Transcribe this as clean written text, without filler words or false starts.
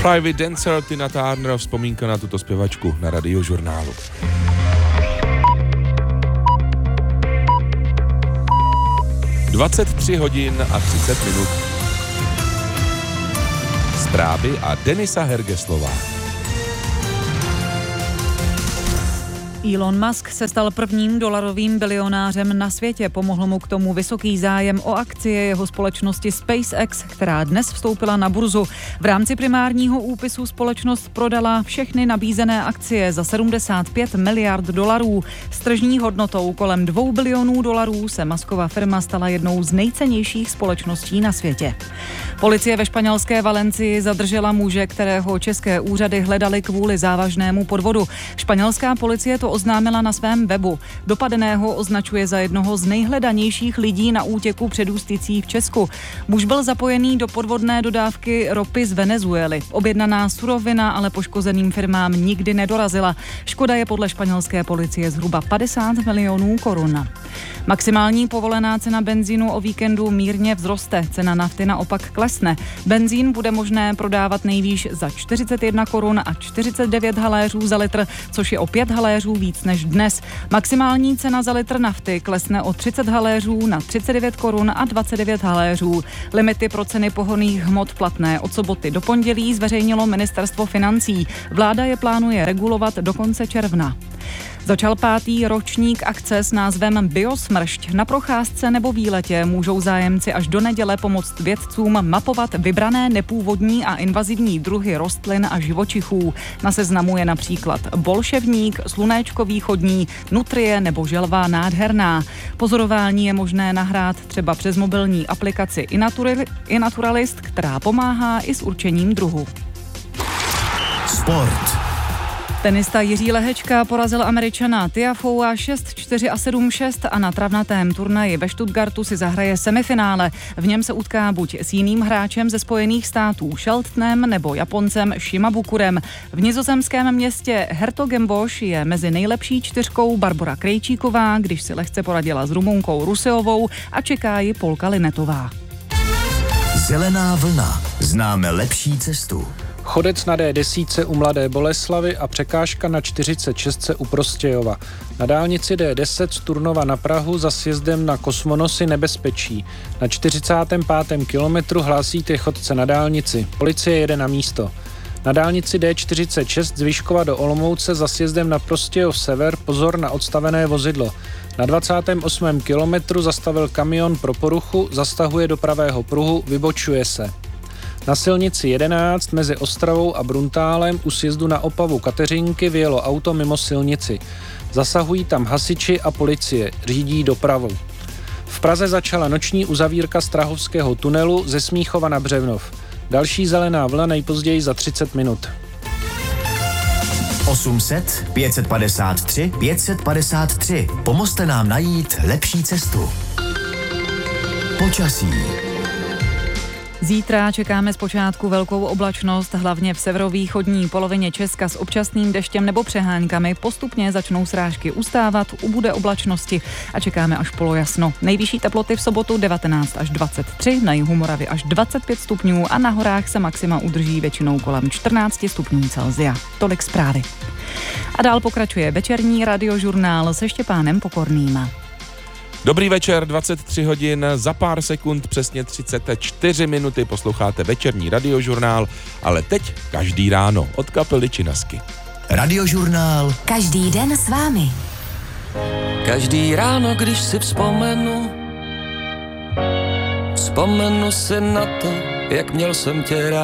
Private Dancer, Tina Turner, vzpomínka na tuto zpěvačku na Radiožurnálu. (23 hodin a 30 minut). Zprávy a Denisa Hergeslová. Elon Musk se stal prvním dolarovým bilionářem na světě. Pomohl mu k tomu vysoký zájem o akcie jeho společnosti SpaceX, která dnes vstoupila na burzu. V rámci primárního úpisu společnost prodala všechny nabízené akcie za 75 miliard dolarů. S tržní hodnotou kolem 2 bilionů dolarů se Muskova firma stala jednou z nejcennějších společností na světě. Policie ve španělské Valencii zadržela muže, kterého české úřady hledaly kvůli závažnému podvodu. Španělská policie to oznámila na svém webu. Dopadeného označuje za jednoho z nejhledanějších lidí na útěku před justicí v Česku. Muž byl zapojený do podvodné dodávky ropy z Venezuely. Objednaná surovina ale poškozeným firmám nikdy nedorazila. Škoda je podle španělské policie zhruba 50 milionů korun. Maximální povolená cena benzínu o víkendu mírně vzroste, cena nafty naopak klesne. Benzín bude možné prodávat nejvýš za 41 korun a 49 haléřů za litr, což je o 5 haléřů víc než dnes. Maximální cena za litr nafty klesne o 30 haléřů na 39 korun a 29 haléřů. Limity pro ceny pohonných hmot platné od soboty do pondělí zveřejnilo ministerstvo financí. Vláda je plánuje regulovat do konce června. Začal 5. ročník akce s názvem Biosmršť. Na procházce nebo výletě můžou zájemci až do neděle pomoct vědcům mapovat vybrané nepůvodní a invazivní druhy rostlin a živočichů. Na seznamu je například bolševník, slunéčkový chodní, nutrie nebo želva nádherná. Pozorování je možné nahrát třeba přes mobilní aplikaci iNaturalist, která pomáhá i s určením druhu. Sport. Tenista Jiří Lehečka porazil Američana Tiafoea 6-4 a 7-6 a na travnatém turnaji ve Stuttgartu si zahraje semifinále. V něm se utká buď s jiným hráčem ze Spojených států Sheltonem nebo Japoncem Shimabukurem. V nizozemském městě Hertogenbosch je mezi nejlepší čtyřkou Barbora Krejčíková, když si lehce poradila s Rumunkou Ruseovou a čeká ji Polka Linetová. Zelená vlna. Známe lepší cestu. Chodec na D10 u Mladé Boleslavi a překážka na 46 u Prostějova. Na dálnici D10 z Turnova na Prahu za sjezdem na Kosmonosy nebezpečí. Na 45. kilometru hlásíte chodce na dálnici. Policie jede na místo. Na dálnici D46 z Vyškova do Olomouce za sjezdem na Prostějov sever pozor na odstavené vozidlo. Na 28. kilometru zastavil kamion pro poruchu, zastahuje do pravého pruhu, vybočuje se. Na silnici 11 mezi Ostravou a Bruntálem u sjezdu na Opavu Kateřinky vyjelo auto mimo silnici. Zasahují tam hasiči a policie, řídí dopravu. V Praze začala noční uzavírka Strahovského tunelu ze Smíchova na Břevnov. Další zelená vlna nejpozději za 30 minut. 800 553 553. Pomozte nám najít lepší cestu. Počasí. Zítra čekáme zpočátku velkou oblačnost, hlavně v severovýchodní polovině Česka s občasným deštěm nebo přeháňkami. Postupně začnou srážky ustávat, ubude oblačnosti a čekáme až polojasno. Nejvyšší teploty v sobotu 19 až 23, na jihu Moravy až 25 stupňů a na horách se maxima udrží většinou kolem 14 stupňů Celsia. Tolik zprávy. A dál pokračuje večerní radiožurnál se Štěpánem Pokorným. Dobrý večer, 23 hodin, za pár sekund, přesně 34 minuty posloucháte večerní radiožurnál, ale teď každý ráno od kapely Činasky. Radiožurnál. Každý den s vámi. Každý ráno, když si vzpomenu si na to, jak měl jsem tě rád.